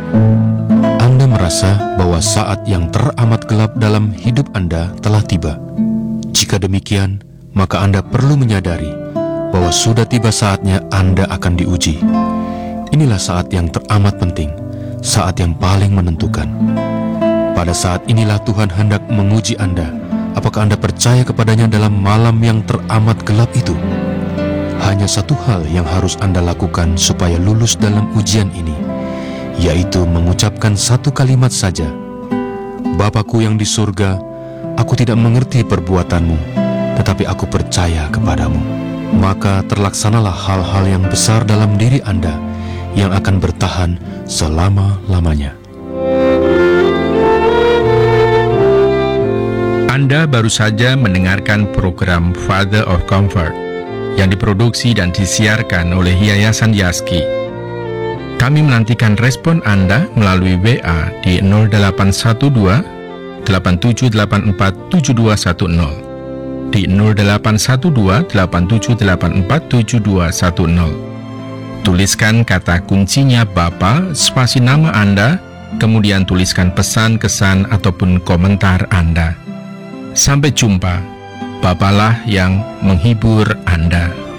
Anda merasa bahwa saat yang teramat gelap dalam hidup Anda telah tiba. Jika demikian, maka Anda perlu menyadari bahwa sudah tiba saatnya Anda akan diuji. Inilah saat yang teramat penting, saat yang paling menentukan. Pada saat inilah Tuhan hendak menguji Anda. Apakah Anda percaya kepadanya dalam malam yang teramat gelap itu? Hanya satu hal yang harus Anda lakukan supaya lulus dalam ujian ini, yaitu mengucapkan satu kalimat saja. Bapakku yang di surga, aku tidak mengerti perbuatanmu, tetapi aku percaya kepadamu. Maka terlaksanalah hal-hal yang besar dalam diri Anda yang akan bertahan selama-lamanya. Anda baru saja mendengarkan program Father of Comfort yang diproduksi dan disiarkan oleh Yayasan Yaski. Kami menantikan respon Anda melalui WA di 0812 8784 7210, di 0812 8784 7210. Tuliskan kata kuncinya Bapa, spasi nama Anda, kemudian tuliskan pesan, kesan, ataupun komentar Anda. Sampai jumpa. Bapalah yang menghibur Anda.